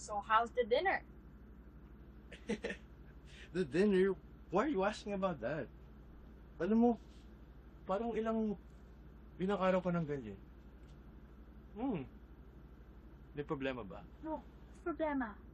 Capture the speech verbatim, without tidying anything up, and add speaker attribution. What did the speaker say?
Speaker 1: So how's the dinner?
Speaker 2: The dinner? Why are you asking about that? Alam mo, parang ilang ilang araw pa ng ganyan. Hmm. May problema ba?
Speaker 1: No, what's problema?